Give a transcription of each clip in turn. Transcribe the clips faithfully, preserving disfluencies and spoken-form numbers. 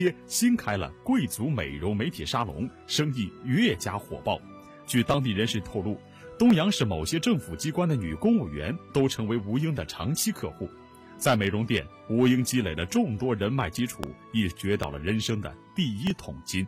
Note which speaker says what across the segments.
Speaker 1: 新开了贵族美容媒体沙龙，生意越加火爆。据当地人士透露，东阳市某些政府机关的女公务员都成为吴英的长期客户。在美容店，吴英积累了众多人脉基础，亦掘到了人生的第一桶金。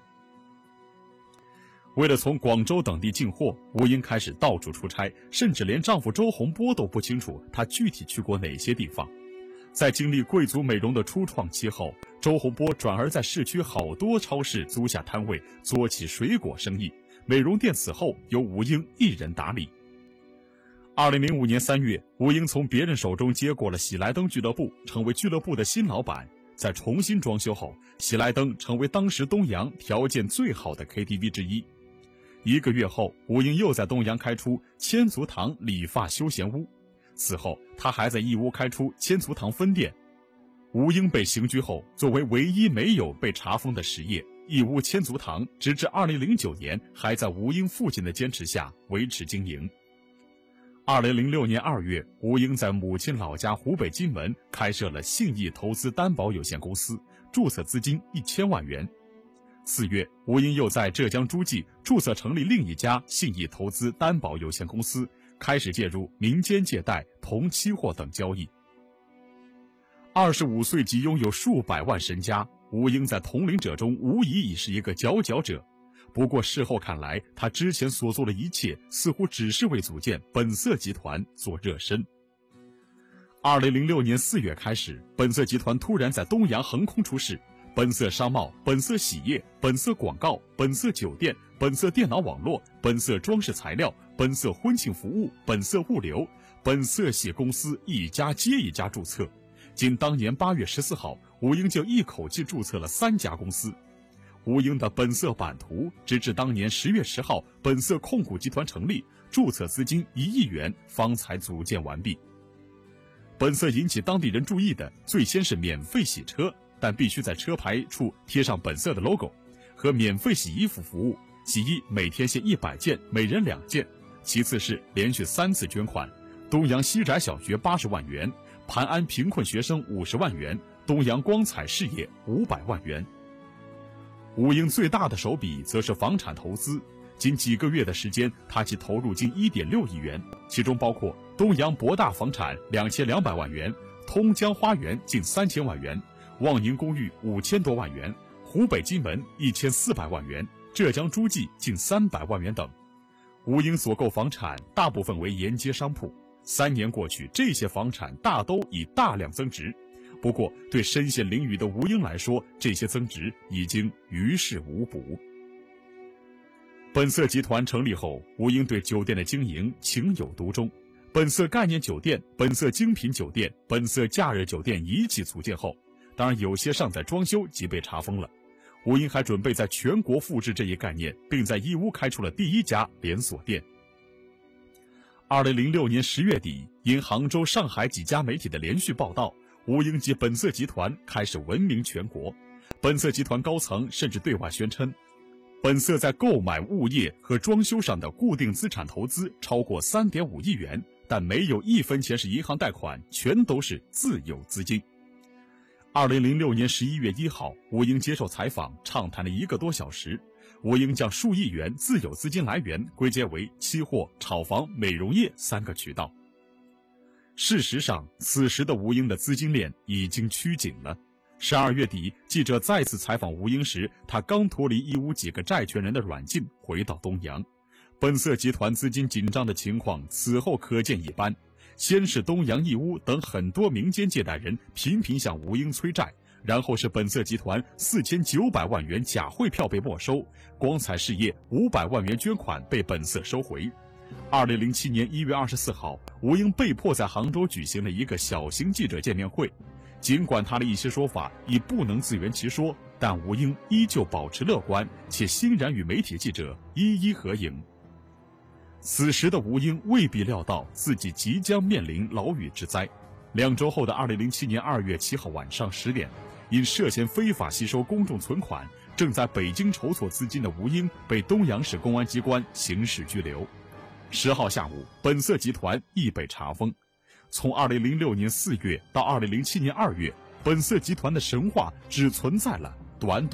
Speaker 1: 为了从广州等地进货，吴英开始到处出差，甚至连丈夫周洪波都不清楚她具体去过哪些地方。在经历贵族美容的初创期后，周洪波转而在市区好多超市租下摊位，做起水果生意。美容店此后由吴英一人打理。二零零五年三月，吴英从别人手中接过了喜来登俱乐部，成为俱乐部的新老板。在重新装修后，喜来登成为当时东阳条件最好的 K T V 之一。一个月后，吴英又在东阳开出千足堂理发休闲屋。此后，他还在义乌开出千足堂分店。吴英被刑拘后，作为唯一没有被查封的实业，义乌千足堂直至二零零九年还在吴英父亲的坚持下维持经营。二零零六年二月，吴英在母亲老家湖北荆门开设了信义投资担保有限公司，注册资金一千万元。四月，吴英又在浙江诸暨注册成立另一家信义投资担保有限公司，开始介入民间借贷、铜期货等交易。二十五岁即拥有数百万身家，吴英在同龄者中无疑已是一个佼佼者。不过事后看来，他之前所做的一切似乎只是为组建本色集团做热身。二零零六年四月开始，本色集团突然在东阳横空出世，本色商贸、本色洗业、本色广告、本色酒店、本色电脑网络、本色装饰材料、本色婚庆服务、本色物流、本色系公司一家接一家注册。仅当年八月十四号，吴英就一口气注册了三家公司。吴英的本色版图，直至当年十月十号，本色控股集团成立，注册资金一亿元，方才组建完毕。本色引起当地人注意的，最先是免费洗车，但必须在车牌处贴上本色的 logo， 和免费洗衣服服务，洗衣每天限一百件，每人两件。其次是连续三次捐款，东阳西宅小学八十万元，盘安贫困学生五十万元，东阳光彩事业五百万元。吴英最大的手笔则是房产投资，仅几个月的时间，他即投入近 一点六亿元，其中包括东阳博大房产两千两百万元，通江花园近三千万元，望宁公寓五千多万元，湖北荆门一千四百万元，浙江诸暨近三百万元等。吴英所购房产大部分为沿街商铺，三年过去，这些房产大都已大量增值。不过，对身陷囹圄的吴英来说，这些增值已经于事无补。本色集团成立后，吴英对酒店的经营情有独钟。本色概念酒店、本色精品酒店、本色假日酒店一起组建后，当然有些尚在装修即被查封了。吴英还准备在全国复制这一概念，并在义乌开出了第一家连锁店。二零零六年十月底，因杭州、上海几家媒体的连续报道，吴英及本色集团开始闻名全国。本色集团高层甚至对外宣称，本色在购买物业和装修上的固定资产投资超过 三点五亿元，但没有一分钱是银行贷款，全都是自有资金。二零零六年十一月一号，吴英接受采访，畅谈了一个多小时。吴英将数亿元自有资金来源归结为期货、炒房、美容业三个渠道。事实上，此时的吴英的资金链已经趋紧了。十二月底，记者再次采访吴英时，他刚脱离义乌几个债权人的软禁，回到东阳。本色集团资金紧张的情况此后可见一斑。先是东阳、义乌等很多民间借贷人频频向吴英催债，然后是本色集团四千九百万元假汇票被没收，光彩事业五百万元捐款被本色收回。二零零七年一月二十四号，吴英被迫在杭州举行了一个小型记者见面会。尽管他的一些说法已不能自圆其说，但吴英依旧保持乐观，且欣然与媒体记者一一合影。此时的吴英未必料到自己即将面临牢狱之灾。两周后的二零零七年二月七号晚上十点，因涉嫌非法吸收公众存款，正在北京筹措资金的吴英被东阳市公安机关刑事拘留。十号下午，本色集团亦被查封。从二零零六年四月到二零零七年二月，本色集团的神话只存在了短